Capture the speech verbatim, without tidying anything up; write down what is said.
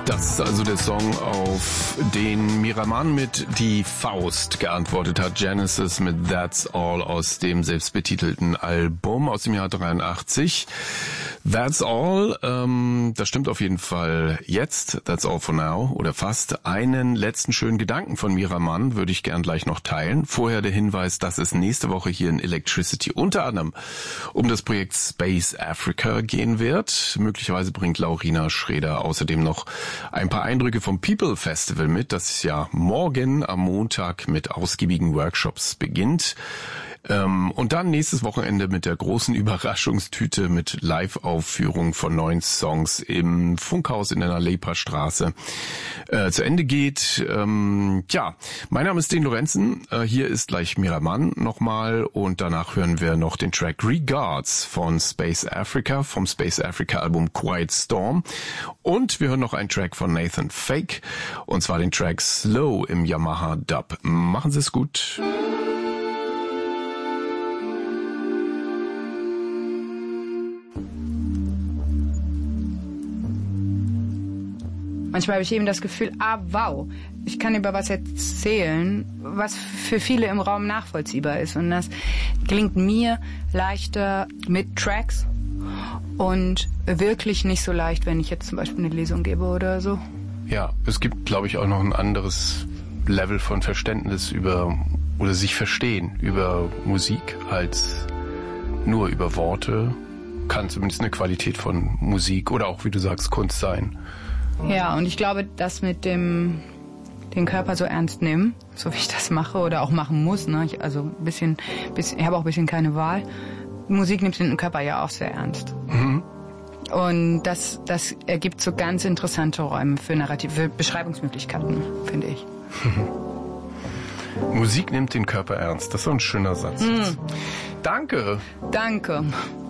Das ist also der Song, auf den Miraman mit Die Faust geantwortet hat. Genesis mit That's All aus dem selbstbetitelten Album aus dem Jahr dreiundachtzig. That's All, ähm, das stimmt auf jeden Fall jetzt. That's all for now oder fast. Einen letzten schönen Gedanken von Miraman würde ich gern gleich noch teilen. Vorher der Hinweis, dass es nächste Woche hier in Electricity unter anderem um das Projekt Space Africa gehen wird. Möglicherweise bringt Laurina Schreder außerdem noch ein paar Eindrücke vom People Festival mit, das ja morgen am Montag mit ausgiebigen Workshops beginnt. Ähm, und dann nächstes Wochenende mit der großen Überraschungstüte mit Live-Aufführung von neun Songs im Funkhaus in der Nalepa-Straße äh, zu Ende geht. Ähm, tja, mein Name ist Den Lorenzen. Äh, hier ist gleich Miraman nochmal und danach hören wir noch den Track Regards von Space Africa, vom Space Africa Album Quiet Storm. Und wir hören noch einen Track von Nathan Fake, und zwar den Track Slow im Yamaha Dub. Machen Sie es gut. Manchmal habe ich eben das Gefühl, ah, wow, ich kann über was erzählen, was für viele im Raum nachvollziehbar ist. Und das gelingt mir leichter mit Tracks und wirklich nicht so leicht, wenn ich jetzt zum Beispiel eine Lesung gebe oder so. Ja, es gibt, glaube ich, auch noch ein anderes Level von Verständnis über, oder sich verstehen über Musik als nur über Worte. Kann zumindest eine Qualität von Musik oder auch, wie du sagst, Kunst sein. Ja, und ich glaube, das mit dem den Körper so ernst nehmen, so wie ich das mache oder auch machen muss, ne? Ich, also ein bisschen, bisschen, ich habe auch ein bisschen keine Wahl. Musik nimmt den Körper ja auch sehr ernst. Mhm. Und das, das ergibt so ganz interessante Räume für Narrativ, für Beschreibungsmöglichkeiten, finde ich. Musik nimmt den Körper ernst. Das ist so ein schöner Satz. Mhm. Danke. Danke.